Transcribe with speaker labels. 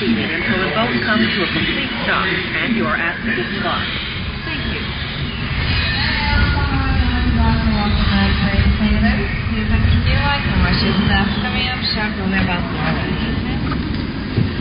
Speaker 1: proceeding until the boat comes to a complete stop and your asset is lost. Thank you.
Speaker 2: Welcome back, Train Sailor. To continue our commercial staff coming up shortly about 11.